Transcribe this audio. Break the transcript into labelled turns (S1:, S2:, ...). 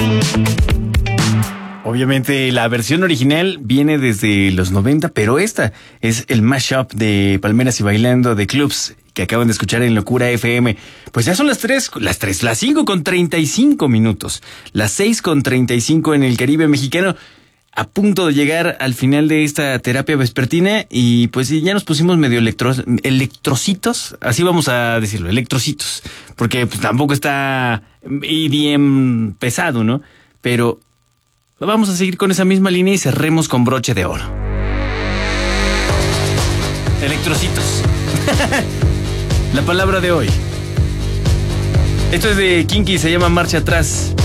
S1: Obviamente la versión original viene desde los 90, pero esta es el mashup de Palmeras y Bailando de Clubs que acaban de escuchar en Locura FM. Pues ya son las 5:35 minutos, las 6:35 en el Caribe mexicano, a punto de llegar al final de esta terapia vespertina y pues ya nos pusimos medio electrocitos, así vamos a decirlo, electrocitos, porque pues tampoco está bien pesado, ¿no? Pero vamos a seguir con esa misma línea y cerremos con broche de oro. Electrocitos. La palabra de hoy. Esto es de Kinky, se llama Marcha Atrás.